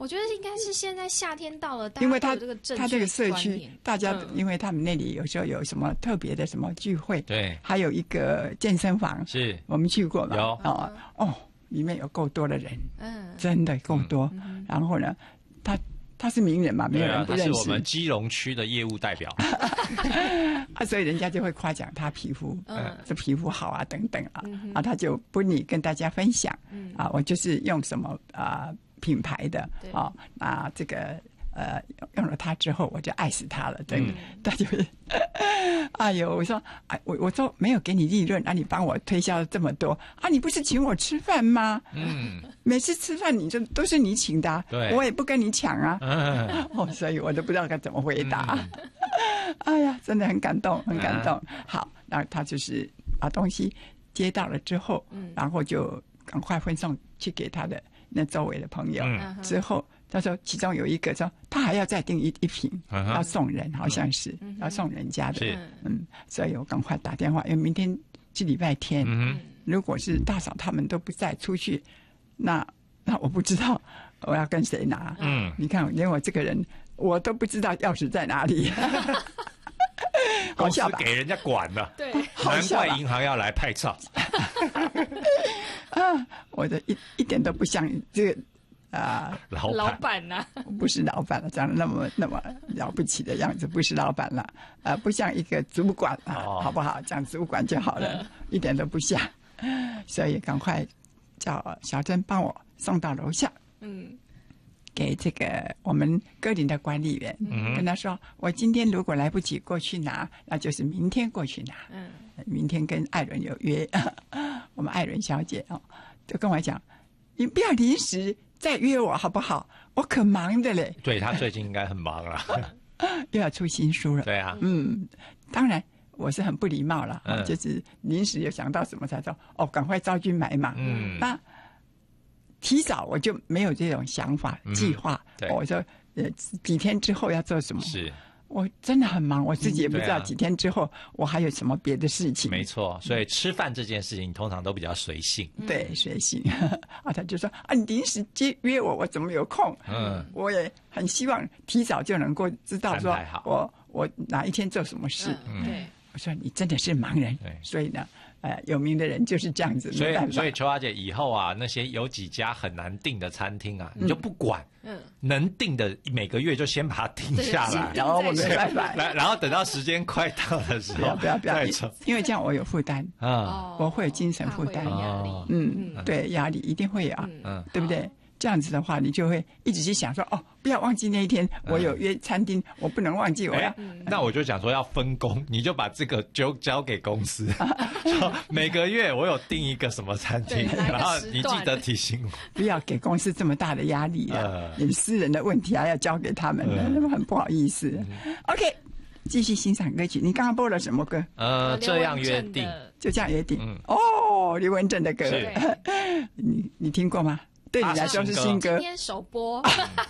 我觉得应该是现在夏天到了， 因为他这个社区，大家因为他们那里有时候有什么特别的什么聚会， 对， 还有一个健身房， 是我们去过嘛， 有里面有够多的人，真的够多。然后呢，他是名人嘛，没有人不认识。 他是我们基隆区的业务代表所以人家就会夸奖他皮肤，这皮肤好啊，等等啊，他就不你跟大家分享，我就是用什么品牌的这个用了它之后我就爱死它了，对，他就哎呦，我说我说没有给你利润你帮我推销这么多你不是请我吃饭吗？每次吃饭你就都是你请的对，我也不跟你抢所以我都不知道该怎么回答哎呀，真的很感动，很感动好，然后他就是把东西接到了之后然后就赶快分送去给他的那周围的朋友之后他说其中有一个说他还要再订一瓶要送人，好像是要送人家的所以我赶快打电话，因为明天是礼拜天如果是大嫂他们都不在出去，那我不知道我要跟谁拿你看连我这个人我都不知道钥匙在哪里好笑吧，公司给人家管了， 对， 难怪银行要来派钞我的一点都不像这个老板呐， 不是老板了，长得那么了不起的样子，不是老板了，不像一个主管好不好？讲主管就好了，一点都不像，所以赶快叫小珍帮我送到楼下，给这个我们歌林的管理员，跟他说，我今天如果来不及过去拿，那就是明天过去拿，明天跟艾伦有约，我们艾伦小姐就跟我讲，你不要临时再约我好不好？我可忙的嘞。 对，他最近应该很忙了又要出新书了。 对啊， 当然我是很不礼貌了，就是临时有想到什么才说赶快招军买马。那提早我就没有这种想法计划。我说几天之后要做什么？是。我真的很忙，我自己也不知道几天之后我还有什么别的事情。 没错，所以吃饭这件事情通常都比较随性。 对，随性他就说你临时约我，我怎么有空？我也很希望提早就能够知道说我哪一天做什么事。对，我说你真的是盲人，所以呢有名的人就是这样子。 所以邱小姐以后那些有几家很难订的餐厅你就不管，能订的每个月就先把它定下来， 然后我没办法， 然后等到时间快到的时候不要，因为这样我有负担我会有精神负担，对，压力一定会有对不对？这样子的话，你就会一直去想说不要忘记那一天我有约餐厅，我不能忘记我要。 那我就想说要分工，你就把这个就交给公司，说每个月我有订一个什么餐厅，然后你记得提醒我， 不要给公司这么大的压力你私人的问题还要交给他们那么很不好意思。OK， 继续欣赏歌曲。你刚刚播了什么歌？ 这样约定， 就这样约定。刘文正的歌，你听过吗？对你来说是新歌， 今天首播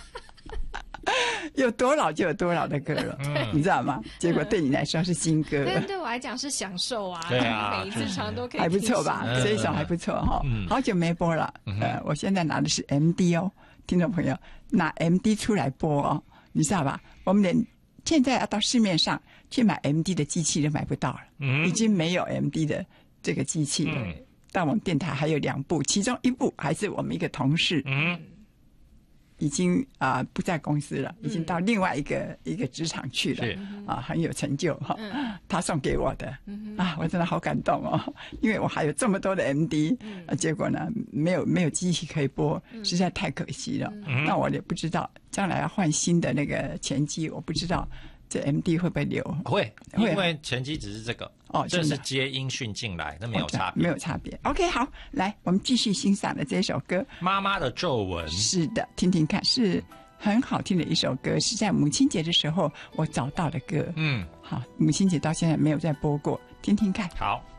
有多老就有多老的歌了，你知道吗？结果对你来说是新歌， 但对我来讲是享受啊！ 对啊， 每一次唱都可以， 还不错吧？这一首还不错好久没播了。我现在拿的是 MD 听众朋友拿 MD 出来播你知道吧？我们连现在要到市面上去买 MD 的机器都买不到了，已经没有 MD 的这个机器了。但我们电台还有2部，其中一部还是我们一个同事，已经不在公司了，已经到另外一个职场去了，很有成就他送给我的我真的好感动因为我还有这么多的 MD，结果呢没有机器可以播，实在太可惜了。那我也不知道将来要换新的那个前机，我不知道这 MD 会不会留？ 会，因为前机只是这个这是接音讯进来，那没有差别， 没有差别。OK， 好，来，我们继续欣赏的这首歌《 妈妈的皱纹》。 是的，听听看，是很好听的一首歌，是在母亲节的时候我找到的歌。好，母亲节到现在没有再播过，听听看。 好。